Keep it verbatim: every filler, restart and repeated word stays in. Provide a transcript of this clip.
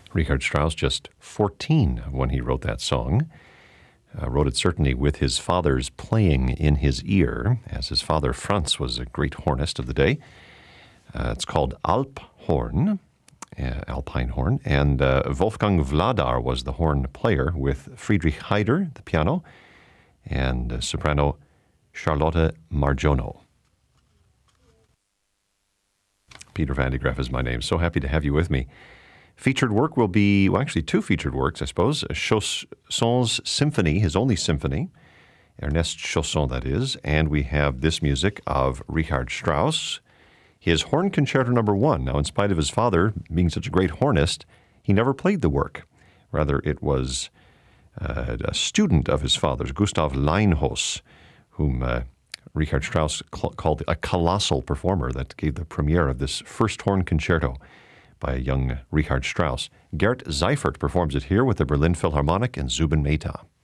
Richard Strauss, just fourteen when he wrote that song. Uh, wrote it certainly with his father's playing in his ear, as his father Franz was a great hornist of the day. Uh, it's called Alphorn, uh, Alpine horn, and uh, Wolfgang Vladar was the horn player with Friedrich Heider, the piano, and uh, soprano Charlotte Marjono. Peter Van de Graaff is my name. So happy to have you with me. Featured work will be, well, actually two featured works, I suppose. Chausson's Symphony, his only symphony, Ernest Chausson, that is, and we have this music of Richard Strauss, his Horn Concerto Number One. Now, in spite of his father being such a great hornist, he never played the work. Rather, it was uh, a student of his father's, Gustav Leinhaus, whom uh, Richard Strauss cl- called a colossal performer, that gave the premiere of this first horn concerto by a young Richard Strauss. Gert Seifert performs it here with the Berlin Philharmonic and Zubin Mehta.